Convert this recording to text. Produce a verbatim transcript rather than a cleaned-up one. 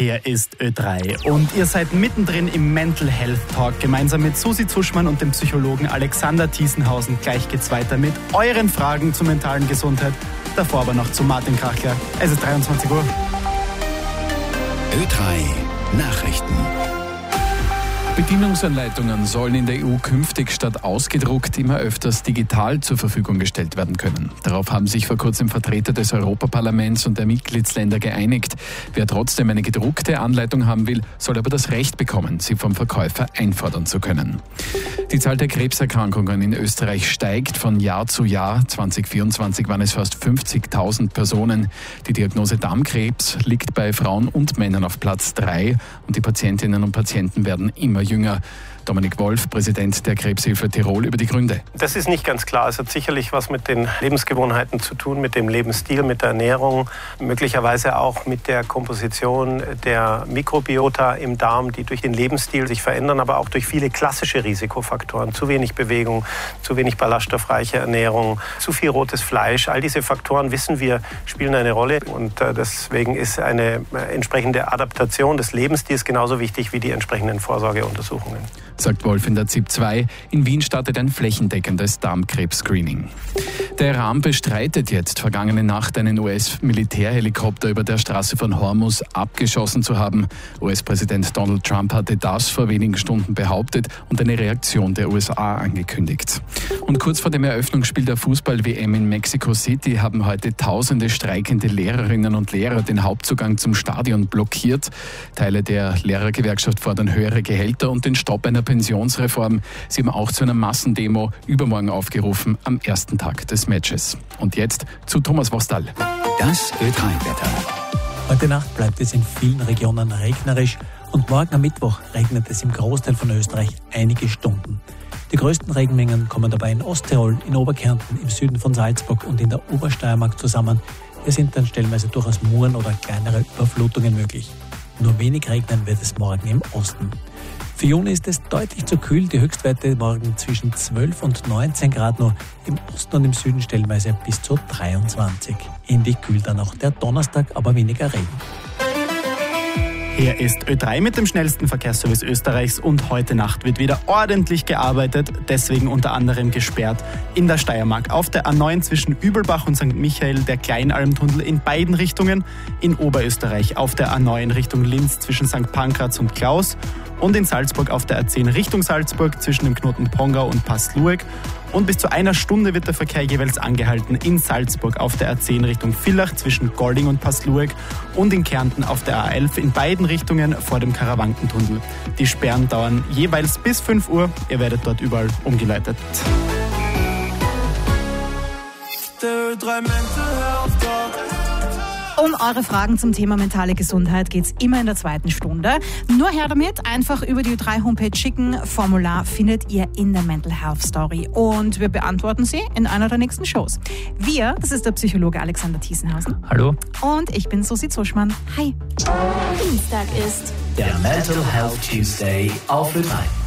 Hier ist Ö drei und ihr seid mittendrin im Mental Health Talk. Gemeinsam mit Susi Zuschmann und dem Psychologen Alexander Thiesenhausen. Gleich geht's weiter mit euren Fragen zur mentalen Gesundheit. Davor aber noch zu Martin Krachler. Es ist dreiundzwanzig Uhr. Ö drei Nachrichten. Bedienungsanleitungen sollen in der E U künftig statt ausgedruckt immer öfters digital zur Verfügung gestellt werden können. Darauf haben sich vor kurzem Vertreter des Europaparlaments und der Mitgliedsländer geeinigt. Wer trotzdem eine gedruckte Anleitung haben will, soll aber das Recht bekommen, sie vom Verkäufer einfordern zu können. Die Zahl der Krebserkrankungen in Österreich steigt von Jahr zu Jahr. zwanzig vierundzwanzig waren es fast fünfzigtausend Personen. Die Diagnose Darmkrebs liegt bei Frauen und Männern auf Platz drei und die Patientinnen und Patienten werden immer jünger. Dominik Wolf, Präsident der Krebshilfe Tirol, über die Gründe. Das ist nicht ganz klar. Es hat sicherlich was mit den Lebensgewohnheiten zu tun, mit dem Lebensstil, mit der Ernährung, möglicherweise auch mit der Komposition der Mikrobiota im Darm, die durch den Lebensstil sich verändern, aber auch durch viele klassische Risikofaktoren. Zu wenig Bewegung, zu wenig ballaststoffreiche Ernährung, zu viel rotes Fleisch. All diese Faktoren, wissen wir, spielen eine Rolle. Und deswegen ist eine entsprechende Adaptation des Lebensstils genauso wichtig wie die entsprechenden Vorsorgeuntersuchungen. Sagt Wolf in der Z I P zwei. In Wien startet ein flächendeckendes Darmkrebs-Screening. Der Iran bestreitet jetzt, vergangene Nacht einen U S-Militärhelikopter über der Straße von Hormuz abgeschossen zu haben. U S-Präsident Donald Trump hatte das vor wenigen Stunden behauptet und eine Reaktion der U S A angekündigt. Und kurz vor dem Eröffnungsspiel der Fußball-W M in Mexico City haben heute tausende streikende Lehrerinnen und Lehrer den Hauptzugang zum Stadion blockiert. Teile der Lehrergewerkschaft fordern höhere Gehälter und den Stopp einer Pensionsreform. Sie haben auch zu einer Massendemo übermorgen aufgerufen, am ersten Tag des Matches. Und jetzt zu Thomas Vostal. Das Ö drei Wetter. Heute Nacht bleibt es in vielen Regionen regnerisch und morgen am Mittwoch regnet es im Großteil von Österreich einige Stunden. Die größten Regenmengen kommen dabei in Osttirol, in Oberkärnten, im Süden von Salzburg und in der Obersteiermark zusammen. Hier sind dann stellenweise durchaus Muren oder kleinere Überflutungen möglich. Nur wenig regnen wird es morgen im Osten. Für Juni ist es deutlich zu kühl, die Höchstwerte morgen zwischen zwölf und neunzehn Grad, nur im Osten und im Süden stellenweise bis zu dreiundzwanzig. Ähnlich kühl dann auch der Donnerstag, aber weniger Regen. Hier ist Ö drei mit dem schnellsten Verkehrsservice Österreichs und heute Nacht wird wieder ordentlich gearbeitet, deswegen unter anderem gesperrt in der Steiermark auf der A neun zwischen Übelbach und Sankt Michael, der Kleinalmtunnel in beiden Richtungen, in Oberösterreich auf der A neun Richtung Linz zwischen Sankt Pankraz und Klaus und in Salzburg auf der A zehn Richtung Salzburg zwischen dem Knoten Pongau und Passlueg. Und bis zu einer Stunde wird der Verkehr jeweils angehalten in Salzburg auf der A zehn Richtung Villach zwischen Golding und Passlueg und in Kärnten auf der A elf in beiden Richtungen vor dem Karawankentunnel. Die Sperren dauern jeweils bis fünf Uhr. Ihr werdet dort überall umgeleitet. Um eure Fragen zum Thema mentale Gesundheit geht's immer in der zweiten Stunde. Nur her damit, einfach über die Ö drei Homepage schicken. Formular findet ihr in der Mental Health Story. Und wir beantworten sie in einer der nächsten Shows. Wir, das ist der Psychologe Alexander Thiesenhausen. Hallo. Und ich bin Susi Zuschmann. Hi. Dienstag ist Der Mental Health Tuesday auf Ö drei.